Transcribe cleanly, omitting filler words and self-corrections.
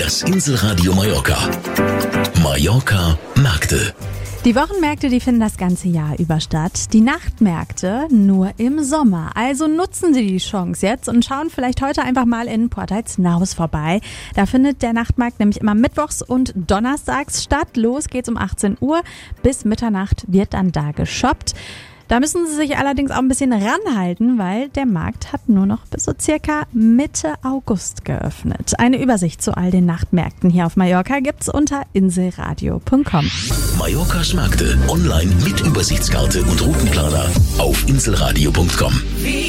Das Inselradio Mallorca. Mallorca Märkte. Die Wochenmärkte, die finden das ganze Jahr über statt. Die Nachtmärkte nur im Sommer. Also nutzen Sie die Chance jetzt und schauen vielleicht heute einfach mal in Port Heitsnaus vorbei. Da findet der Nachtmarkt nämlich immer mittwochs und donnerstags statt. Los geht's um 18 Uhr. Bis Mitternacht wird dann da geshoppt. Da müssen Sie sich allerdings auch ein bisschen ranhalten, weil der Markt hat nur noch bis so circa Mitte August geöffnet. Eine Übersicht zu all den Nachtmärkten hier auf Mallorca gibt's unter inselradio.com. Mallorcas Märkte online mit Übersichtskarte und Routenplaner auf inselradio.com.